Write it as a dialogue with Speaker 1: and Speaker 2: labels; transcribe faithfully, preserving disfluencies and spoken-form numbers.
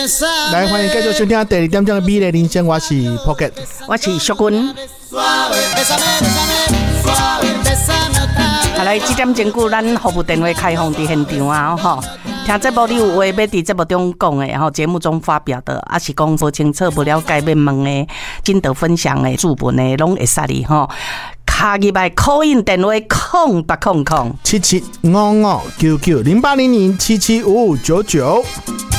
Speaker 1: 来，欢迎继续收听第二点钟的美丽人生，我是 Pocket，
Speaker 2: 我是淑君。好来，这点钟久，咱服务电话开放伫现场啊，吼。听节目你有话要伫节目中讲的，然后节目中发表的，还是讲不清楚、不了解要问的，真的分享的、注文的，拢会使哩吼。卡入来 call in 电话空八空空
Speaker 1: 七七五五九九零八零零七七五五九九。